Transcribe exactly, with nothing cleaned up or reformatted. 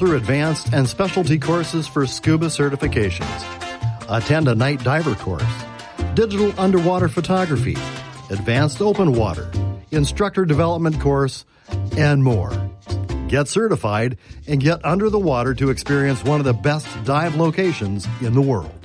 through advanced and specialty courses for scuba certifications. Attend a night diver course, digital underwater photography, advanced open water, instructor development course, and more. Get certified and get under the water to experience one of the best dive locations in the world.